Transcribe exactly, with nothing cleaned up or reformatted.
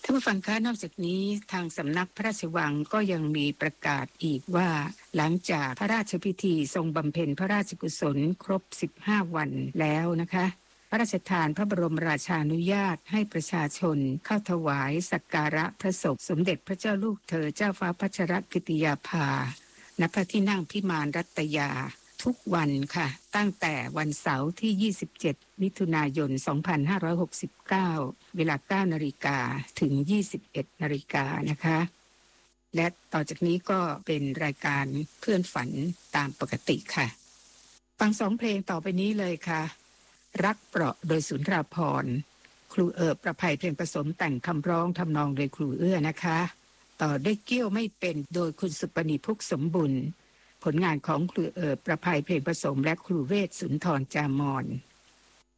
านผู้ฟังคะนอกจากนี้ทางสำนักพระราชวังก็ยังมีประกาศอีกว่าหลังจากพระราชพิธีทรงบำเพ็ญพระราชกุศลครบสิบห้าวันแล้วนะคะพระราชทานพระบรมราชานุญาตให้ประชาชนเข้าถวายสักการะพระศพสมเด็จพระเจ้าลูกเธอเจ้าฟ้าพัชรกิติยาภาณพระที่นั่งพิมานรัตยาทุกวันค่ะตั้งแต่วันเสาร์ที่ยี่สิบเจ็ดมิถุนายนสองพันห้าร้อยหกสิบเก้าเวลา เก้านาฬิกา ถึง ยี่สิบเอ็ดนาฬิกานะคะและต่อจากนี้ก็เป็นรายการเพื่อนฝันตามปกติค่ะฟังสองเพลงต่อไปนี้เลยค่ะรักเปราะโดยสุนทราภรณ์ครูเอิบประภัยเพลงผสมแต่งคำร้องทำนองโดยครูเอื้อนะคะต่อด้วยเกี้ยวไม่เป็นโดยคุณสุปณีพุกสมบุญผลงานของครูเอิบประภัยเพลงผสมและครูเวชสุนทรจามอน